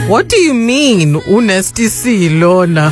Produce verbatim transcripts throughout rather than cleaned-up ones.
What do you mean, Unesty C, Lona?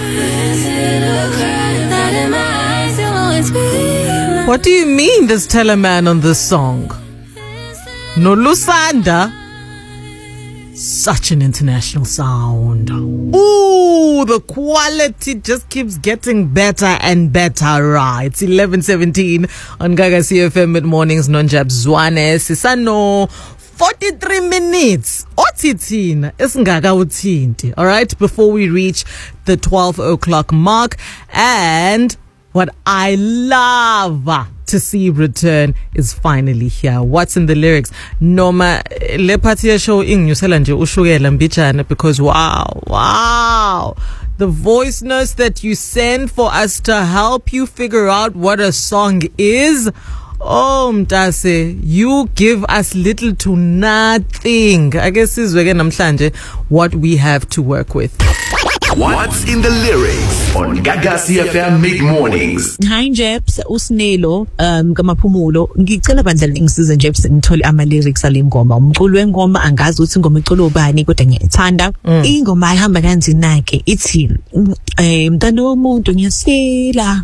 What do you mean, there's Teleman on this song? No Lusanda. Such an international sound. Ooh, the quality just keeps getting better and better, right? It's eleven seventeen on Gaga C F M Mid-Mornings, Nonjab Zwane. Sisano, forty-three minutes. Otitin, Isngaga utinti. All right, before we reach the twelve o'clock mark. And what I love to see return is finally here. What's in the lyrics? Noma le party show in New Zealand because wow, wow. The voice notes that you send for us to help you figure out what a song is. Oh, Mtase, you give us little to nothing. I guess this is again namhlanje what we have to work with. What's in the lyrics on Gaga C F M Mid-Mornings? Hi Jeps, uSnelo um ngamaphumulo ngicela bandla ngisize Jeps ngithole ama lyrics ale ngoma. Umculo wengoma angazi ukuthi ingoma iculo bani kodwa ngiyithanda. Ingoma ihamba kanzina ke ithi eh mntana womuntu ngiyasela.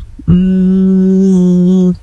Mm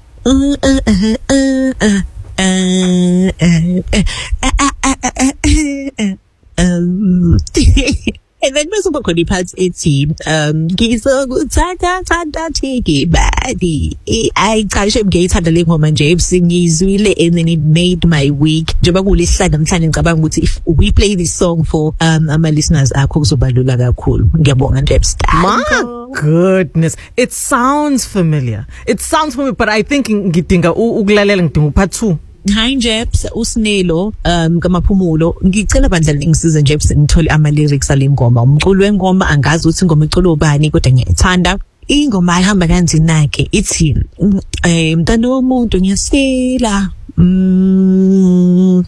And then there's about the parts eighteen. Um, Gizogutada Tada Tiki Badi. I catch him gates had the link woman James singing really, and then it made my week. Jabaguli said, I'm telling Kabangut if we play this song for um my listeners, are Koso Balulaga cool. Gabon and James. My goodness, it sounds familiar. It sounds familiar, but I think Gitinga Uglaleng part two. Hi Jeps, uSnelo um ngamaphumulo ngicela bandla ngisize Jeps ngithole ama lyrics ale ngoma. Umculo wengoma angazi ukuthi ingoma iculo bani kodwa ngiyithanda. Ingoma ihamba kanzina ke ithi eh mntana womuntu ngiyasela. Mm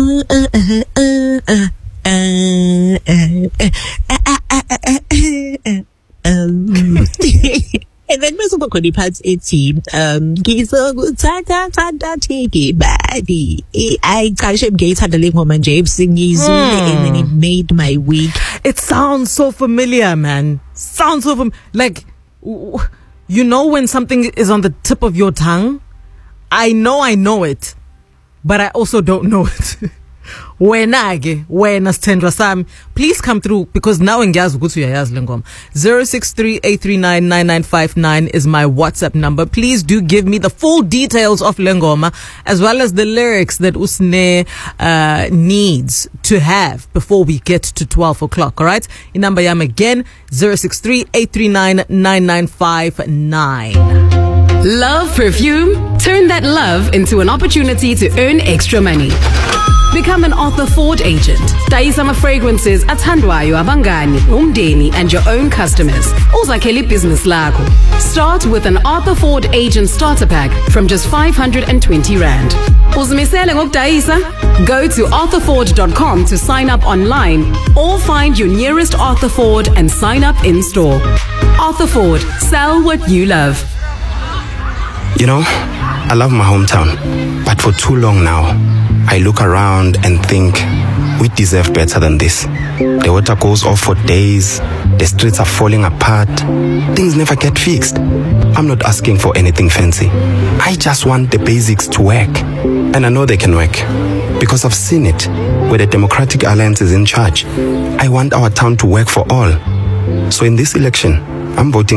And then there's about the parts eighteen. Um, Gizogutada Tada Tiki Badi. I catch him gates had the link woman James singing and then it made my week. It sounds so familiar, man. Sounds so familiar. Like, you know when something is on the tip of your tongue? I know I know it, but I also don't know it. Wenage, wena Stendra Sam, please come through because now in Gaz Lengom. zero six three eight three nine nine nine five nine is my WhatsApp number. Please do give me the full details of Lengoma as well as the lyrics that Usne uh, needs to have before we get to twelve o'clock. All right, in number yam again zero six three eight three nine nine nine five nine. Love perfume? Turn that love into an opportunity to earn extra money. Become an Arthur Ford agent. Daisama fragrances athandwayo abangani, umdeni and your own customers. Uzakhele business lakho. Start with an Arthur Ford agent starter pack from just five hundred twenty rand. Uzimisele ngokudayisa? Go to arthur ford dot com to sign up online or find your nearest Arthur Ford and sign up in store. Arthur Ford, sell what you love. You know, I love my hometown, but for too long now, I look around and think we deserve better than this. The water goes off for days, the streets are falling apart, things never get fixed. I'm not asking for anything fancy. I just want the basics to work. And I know they can work because I've seen it where the Democratic Alliance is in charge. I want our town to work for all. So in this election, I'm voting